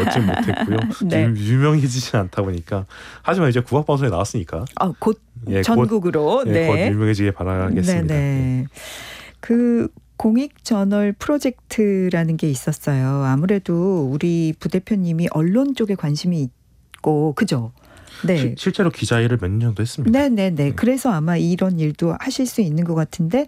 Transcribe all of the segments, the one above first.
겪진 못했고요. 네. 유명해지진 않다 보니까. 하지만 이제 국악방송에 나왔으니까. 곧 예, 전국으로. 곧, 곧 유명해지길 바라겠습니다. 네네. 그 공익저널 프로젝트라는 게 있었어요. 아무래도 우리 부대표님이 언론 쪽에 관심이 있고 그죠? 네. 실제로 기자 일을 몇 년 정도 했습니다. 네네네. 그래서 아마 이런 일도 하실 수 있는 것 같은데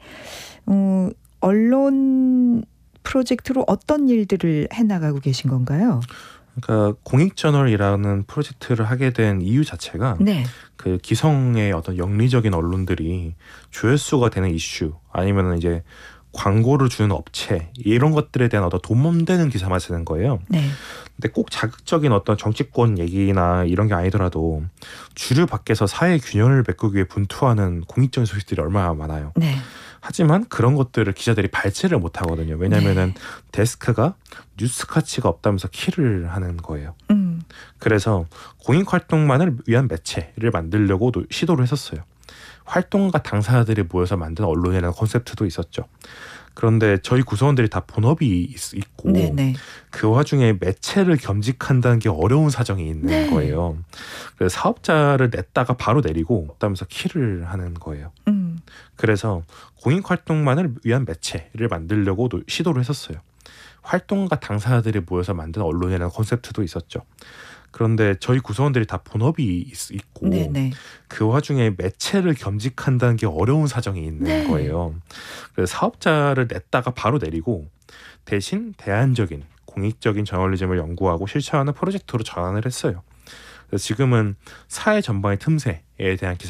언론 프로젝트로 어떤 일들을 해나가고 계신 건가요? 그러니까 공익저널이라는 프로젝트를 하게 된 이유 자체가 네. 그 기성의 어떤 영리적인 언론들이 조회수가 되는 이슈 아니면 이제 광고를 주는 업체 이런 것들에 대한 어떤 돈 되는 기사만 쓰는 거예요. 네. 근데 꼭 자극적인 어떤 정치권 얘기나 이런 게 아니더라도 주류 밖에서 사회 균형을 메꾸기 위해 분투하는 공익적인 소식들이 얼마나 많아요. 네. 하지만 그런 것들을 기자들이 발제를 못 하거든요. 왜냐하면은 데스크가 뉴스 가치가 없다면서 킬을 하는 거예요. 그래서 공익 활동만을 위한 매체를 만들려고 시도를 했었어요. 활동가 당사자들이 모여서 만든 언론이라는 콘셉트도 있었죠. 그런데 저희 구성원들이 다 본업이 있고 네네. 그 와중에 매체를 겸직한다는 게 어려운 사정이 있는 네. 거예요. 그래서 사업자를 냈다가 바로 내리고 없다면서 킬을 하는 거예요. 그래서 공익 활동만을 위한 매체를 만들려고 시도를 했었어요. 활동가 당사자들이 모여서 만든 언론이라는 콘셉트도 있었죠. 그런데 저희 구성원들이 다 본업이 있고 네네. 그 와중에 매체를 겸직한다는 게 어려운 사정이 있는 네. 거예요. 그래서 사업자를 냈다가 바로 내리고 대신 대안적인 공익적인 저널리즘을 연구하고 실천하는 프로젝트로 전환을 했어요. 그래서 지금은 사회 전반의 틈새에 대한 기사